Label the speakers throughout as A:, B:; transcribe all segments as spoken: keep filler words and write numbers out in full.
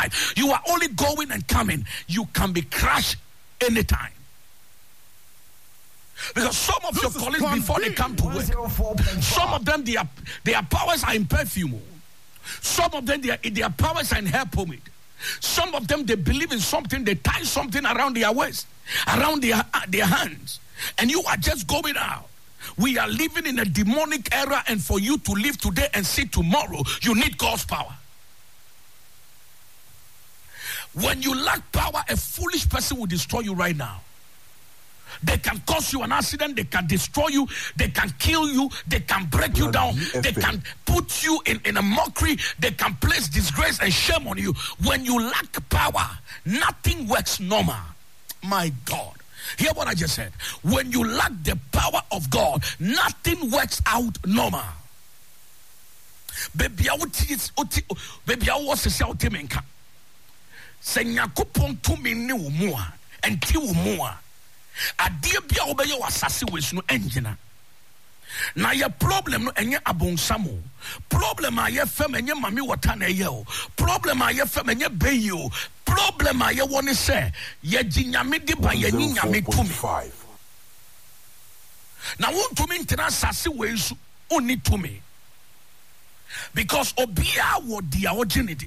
A: You are only going and coming. You can be crushed anytime. Because some of this your colleagues, before B. they come to work, some of them, their, their powers are in perfume. Some of them, their, their powers are in hair pomade. Some of them, they believe in something. They tie something around their waist, around their, their hands. And you are just going out. We are living in a demonic era, and for you to live today and see tomorrow, you need God's power. When you lack power, a foolish person will destroy you right now. They can cause you an accident, they can destroy you, they can kill you, they can break you down, they can put you in, in a mockery, they can place disgrace and shame on you. When you lack power, nothing works normal. My God. Hear what I just said. When you lack the power of God, nothing works out normal. Baby, I would baby, I was a shout temenka. Senyakupon to me new more and two more. A dear Bia obey your assassin with no engine. Now your problem no any abon samu. Problem I have fem and your mammy watana yo. Problem I have fem and your bay you. Problem I want to say, ye jinyamidi by ye ninyami to me. Now, won't to me to assassi ways only to me. Because Obia would the originity.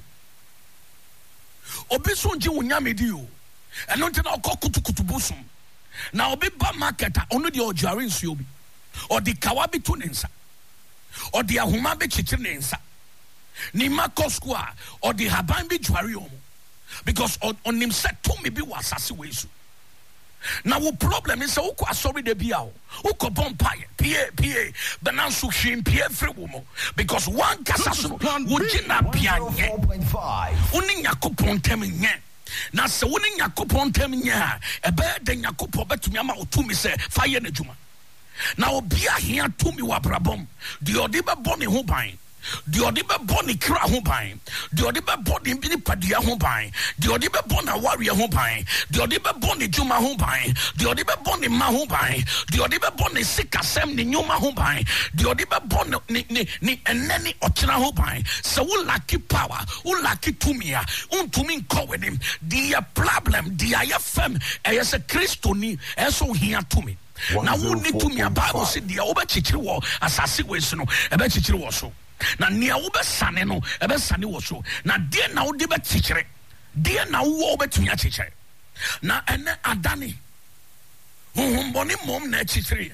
A: Obisunji unyamidio. And not an okokutubusum. Now, Obi ba market only the Ojarin Subi. Or the Kawabi Tunensa. Or the Ahumabe Chichinensa. Nima Koskwa. Or the Habambi Juariomo. Because on, on him said to me be was as now the problem is so sorry de biao uko bompaye pa pa banansu him pa free woman because one kasaso wojina bianye uni yakopon temenye na se uni yakopon temenye ebe de yakopon betumi ama otumi se fire na djuma na obi ahia tumi wa brabom de odi be boni ho ban the Odibe Bonnie Kra Hombine, the Odibe Bonnie Padia Hombine, the Odibe Bona Warrior Hombine, the Odibe Bonnie Juma Hombine, the Odibe Bonnie Mahombine, the Odibe Bonnie Sikasem Numa Hombine, the Odibe Bonnie ni and Nenny Ochina Hombine. So we lucky power, we lucky to me, un to me call with him. The problem, the I F M, as a Christoni, as so here to me. Now we need to me a Bible said the Oba Chichiwo, as I see with no, a better Chichiwo so. Na nia wo be sane no e be sane wo so na de na wo de be tikire de na wo be tunya tikire na ene adane honhomboni mom na tikire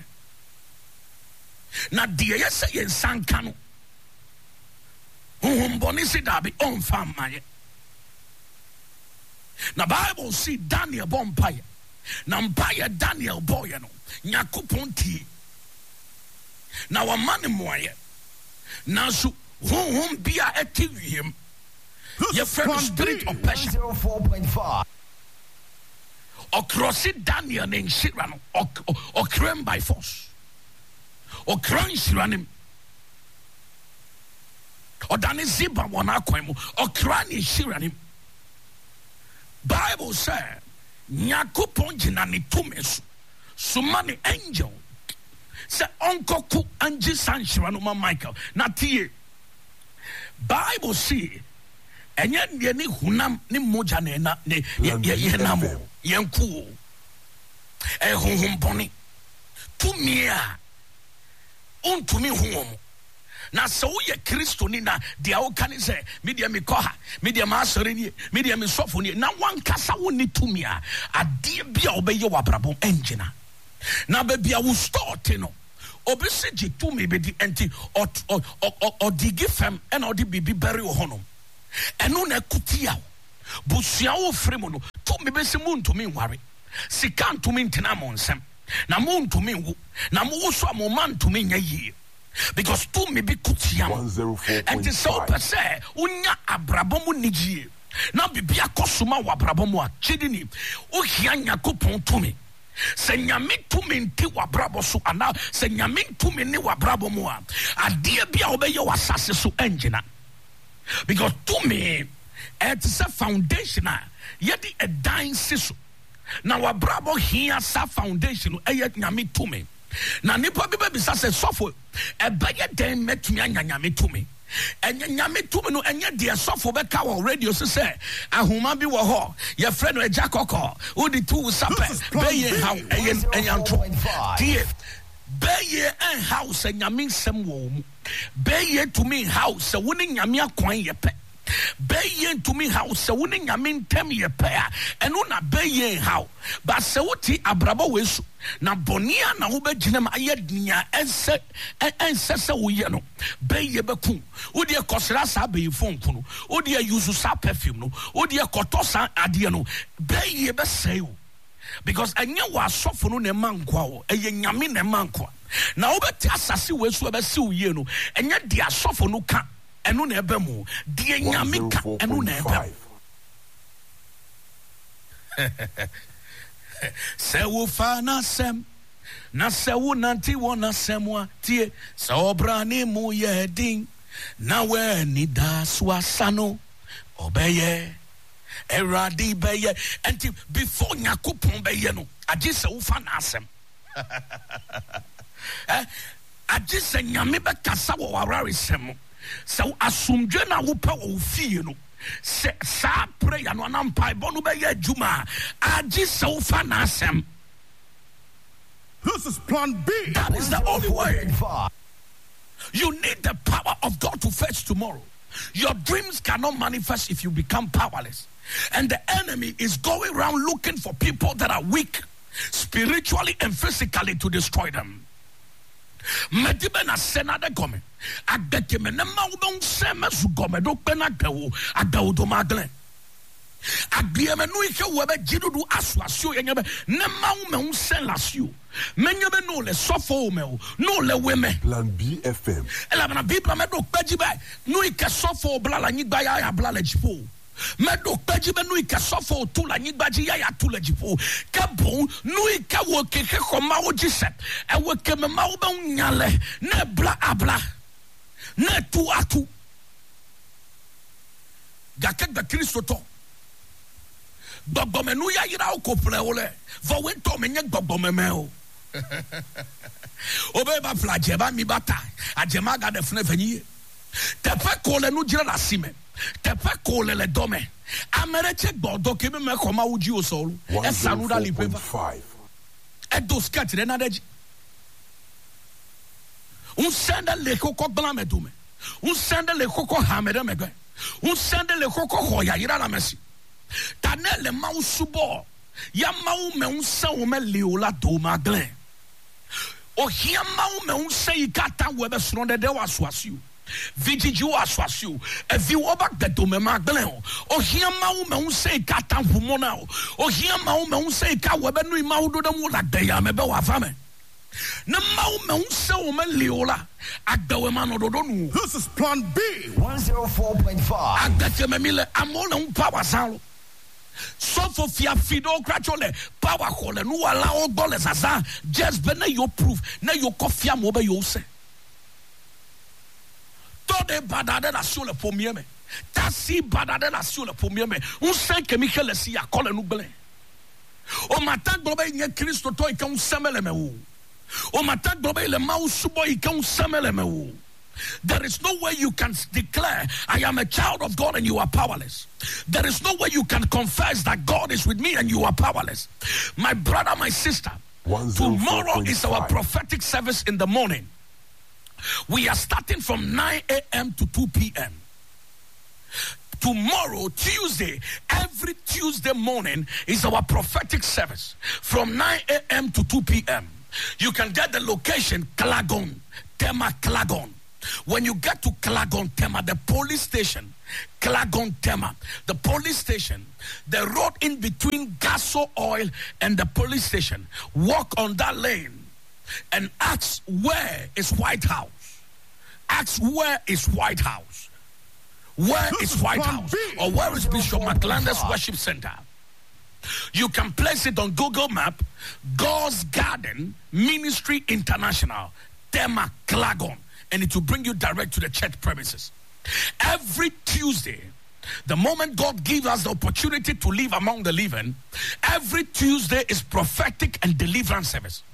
A: na de ye se ye sanka no honhomboni se da be on fam maye na Bible see Daniel bompaye na mpaye Daniel boy no Yakopon ti na wa mane moye now, so whom be a active him? Your friend spirit of passion. four point five. Or cross it Daniel named Shirano, or or crime by force, or crime Shiranim, or Danny Ziba one aquemo, or cranny Shiranim. Bible said, Nyakopon Jinani Tumes, Sumani angel. Say Uncle Cook Angie Sanchiranuma Michael. Natie Bible see and yet ni hunam ni mojane na ne yenamo yenku e honhom boni to me a un to me hom na so ye Kristo ni na dia o kan say media me koha media ma asore ni media me sofo ni na wan kasa woni to me a ade bia obeye wabrabom engina na ba bia wo start no obesiji to me be di enti or or or digi fam and or di bibi bury ohonom eno na kutia busia wo fremu no to me be se mu ntumi nware sika ntumi ntina mo nsem na mo ntumi wu na mo wo so mo man ntumi nya yie because to me be kutia and the so per se unya abrabomu nijie na bibia kosoma wa abrabomu a chidini o hia Yakopon to me se nyame tumi nti wabrabo so ana se nyame tumi ni wabrabo mu a ade bia obeye wasase so engina because tumi it's a foundation a yedi a dying siso na wabrabo here sa foundation e nyame tumi na nipa bi be bisa se sofo e beye den metumi anya nyame tumi And nyame to me no enye de sofo be ka wo radio so say ahuma bi wo ho ye friend no eja kokko wo di tu sape be ye how enye enyanto die be ye en house nyame nsem wo mu be ye to me house wo ni nyame akwan ye pe be ye to me house wo ni nyame ntem ye pe a eno na be ye how ba se wo ti abrabo wesu na bonia na wo be ginem ayednia ense ense se wo ye no be ye be ku wo de kosra sa be phone ku no wo de use sa perfume no wo de koto sa ade no be ye be say wo because enye wa sofo no ne mankwa wo eye nyame ne mankwa na wo be ti asase wesu e be se wo ye no enye de asofo no ka eno na ebe mu de nyame ka eno na ebe se wo fa na sem na se wo nanti wo na semwa tie se obra ni mu ye din na we ni da so asano obeye eradi beye enti before nyakopon beye no agi se wo fa na asem eh agi se nyame be kasa wo warare sem so asumdwe na wo pa wo fie no se sa prayer no anam pai bonu be ye juma agi so fa na asem.
B: This is plan B.
A: That is the only way. You need the power of God to face tomorrow. Your dreams cannot manifest if you become powerless. And the enemy is going around looking for people that are weak spiritually and physically to destroy them. Medibe na senade gome ageke me na ma wo bon sema su gome do pe na gawo agawo do magle agbie me no ike wo be gidudu aswasio yenye be na ma wo me sen lasio menye be no le sofo me no le we me
B: Plan B F M
A: ela na bibla me do peji be no ike sofo bla la nyigba ya ya bla la jipo me do peji be no ike sofo tu la nyigba ji ya ya tu la jipo ka bon no ike wo keke ko ma wo jise e wo ke me ma wo be nyale na bla abla na tu atu gake ga Kristo to gbogbo me no ya yira ko ple wo le vo we to me nye gbogbo me me o obe ba flaje ba mi bata ajema ga de fne fanyi te fa ko le no jira la sime te fa ko le le dome amere che gbodo ke me ko ma uji o so e sanu da li pepa e do skat de na daji un senda le koko bla me dume un senda le koko ha me de me gbe un senda le koko ho ya yira la mesi tanele ma usubo ya ma u me un sa u me leola do magle o hia ma u me un sa ikata we be sno de de waswasio vigiji waswasio e vi wo ba de do me magle o hia ma u me un sa ikata humona o hia ma u me un sa ika we be no ma u do de mu la de ya me be wa fa me na ma u me un sa u me leola agdawe ma no do do nu.
B: This is plan B
C: one oh four point five
A: agate me mile amona un power salo so for fear fido crachole power hole no allow gole sasa just be na your proof na your coffee am obe yo se to de badade na sur le premier me tasi badade na sur le premier me un sen que Michel si ya kole no ble o mata globe nye Kristo to ikan semele me wo o mata globe le ma usubo ikan semele me wo. There is no way you can declare, I am a child of God and you are powerless. There is no way you can confess that God is with me and you are powerless. My brother, my sister, tomorrow is our prophetic service in the morning. We are starting from nine a.m. to two p.m. Tomorrow, Tuesday, every Tuesday morning is our prophetic service from nine a.m. to two p.m. You can get the location, Klagon, Tema Klagon. When you get to Klagon Tema, the police station, Klagon Tema, the police station, the road in between Gaso Oil and the police station, walk on that lane and ask where is White House. Ask where is White House. Where is White House? Or where is Bishop McClanders Worship Center? You can place it on Google Map, God's Garden Ministry International, Tema Klagon. And it will bring you direct to the church premises. Every Tuesday, the moment God gives us the opportunity to live among the living, every Tuesday is prophetic and deliverance service.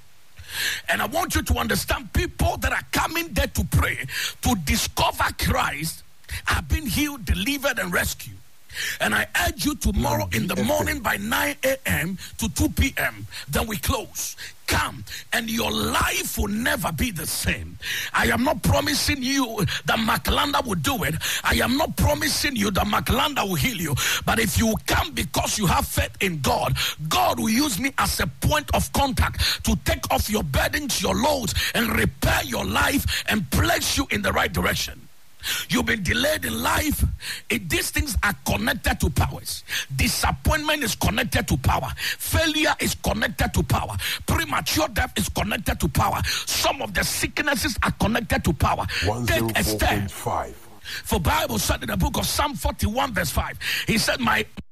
A: And I want you to understand, people that are coming there to pray, to discover Christ, are being healed, delivered, and rescued. And I urge you tomorrow in the morning by nine a.m. to two p.m. Then we close. Come, and your life will never be the same. I am not promising you that Maclanda will do it. I am not promising you that Maclanda will heal you. But if you come because you have faith in God, God will use me as a point of contact to take off your burdens, your loads, and repair your life and place you in the right direction. You've been delayed in life. It, these things are connected to powers. Disappointment is connected to power. Failure is connected to power. Premature death is connected to power. Some of the sicknesses are connected to power. Take a step. For Bible said in the book of Psalm forty-one verse five, he said, my